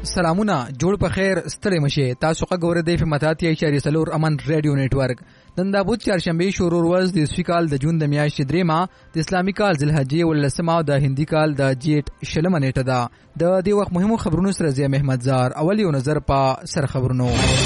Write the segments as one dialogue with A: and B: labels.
A: سلامونه جوړ په خیر ستړي مشه تاسو ګورئ د فماتاتي اشاری سلور امن رادیو نتورک نن د بوت چهارشنبه شروع ورځ د اسفیکال د جون د میاشتې دریمه د اسلامي کال ذوالحجې ولسمه او د هندي کال د جیټ شلمه نیټه ده د دې وخت مهمو خبرونو سره زی محمد زار اولی نظر په سر خبرونو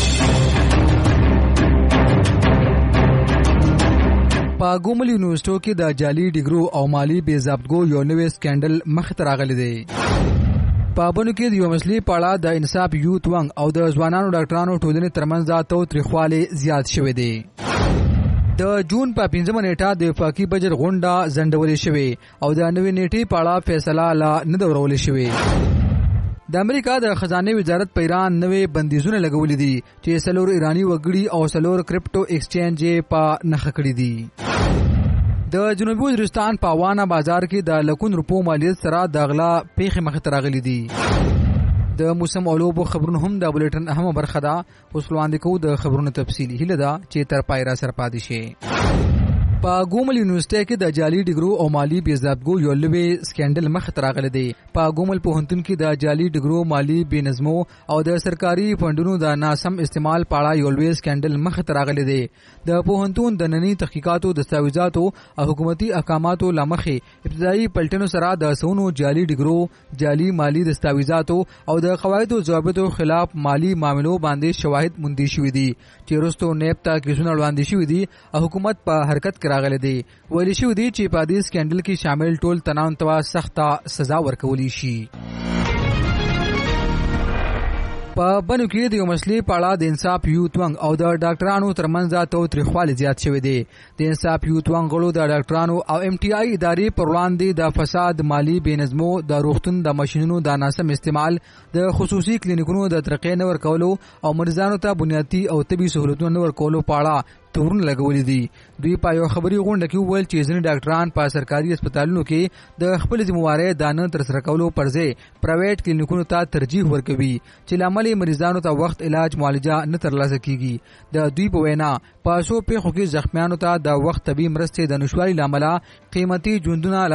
A: په ګومل یونیورسيټو کې د جعلي ډیګرو او مالی بې ضابطګو یو نوې سکندل مخ ته راغلی دی په بنو کې د یو مسلې په اړه د انصاف یوت ونګ او د ځوانانو ډاکټرانو ټولنې ترمنځ د توتریخواله زیات شوې دي د جون په 15 نیټه د وفاقي بجټ غونډه ځنډولې شوې او د نوې نیټې په اړه فیصله لا نه دورولې شوې د امریکا د خزانه وزارت په ایران نوې بندیزونه لګولې دي چې سلور ایرانی وګړي او سلور کرپټو ایکسچینج په نخ کړی دي د جنوبي وزیرستان په وانه بازار کې د لکون روپو مالیت سره د غلا پیښې مخ ته راغلي دي د موسم اولوبو خبرونه هم د بولټن اهمه برخه ده اوس وړاندې کوو د خبرونو تفصیلی هله ده چې تر پای را سره پاتې شي په ګومل یونیورسيټي کې د جعلي ډیګرو او مالی بې ضابطګو یو لوی سکندل مخ ته راغلی دی په ګومل پوهنتون کې د جعلي ډیګرو مالی بې نظمو او د سرکاري فندونو د ناسم استعمال په اړه یو لوی سکندل مخ ته راغلی دی د پوهنتون د ننني تحقیقاتو دستاویزاتو او حکومتي احکاماتو لمخې ابتدایي پلټنو سره د سونو جعلي ډیګرو جعلي مالی دستاویزاتو او د قواعد او ضوابطو خلاف مالی معاملو باندې شواهد موندي شوې دي چې وروسته نیب ته کیسونه وړاندې شوې دي او حکومت په حرکت راغلی دی ویل شوی دی چې په دې سکندل کې شامل ټول تنان توا سخته سزا ورکولی شي په بنو کې د یو مسلې په اړه د انصاف یوت ونګ او د ډاکټرانو ترمنځ د توتریخواله زیات شوی دی د انصاف یوت ونګ غړو د ډاکټرانو او ام ټي آی ادارې پر وړاندې د فساد مالی بې نظمو د روغتون د ماشينونو د ناسم استعمال د خصوصي کلینیکونو د ترقې نه ورکولو او مریضانو ته بنیادي او طبي سہولتونو نه ورکولو په اړه تورن لګولې دي دوی په یو خبري غونډه کې وویل چې ځینې ډاکټران په سرکاري هسپتالونو کې د خپل ذمہواری دانه تر سره کولو پرځای پرایویټ کلینیکونو ته ترجیح ورکوي چې لامل مریضانو ته وخت علاج معالجه نه ترلاسه کیږي د دوی په وینا په شو پیښو کې زخمیانو ته د وخت طبي مرستې د نشواري لامل قیمتي ژوندونه